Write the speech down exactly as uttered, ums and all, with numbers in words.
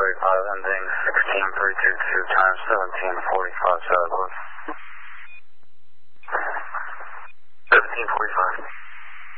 forty-five, ending sixteen three two two times seventeen forty-five Southwest. seventeen forty-five.